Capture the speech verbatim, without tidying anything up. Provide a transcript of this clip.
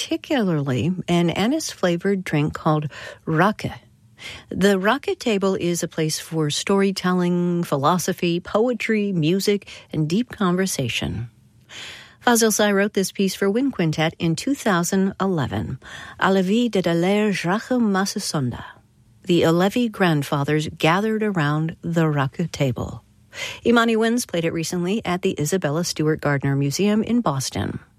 particularly an anise-flavored drink called rake. The rake table is a place for storytelling, philosophy, poetry, music, and deep conversation. Fazil Say wrote this piece for Wind Quintet in two thousand eleven, Alevi de Daler Jrachim Masasonda. The Alevi grandfathers gathered around the rake table. Imani Winds played it recently at the Isabella Stewart Gardner Museum in Boston.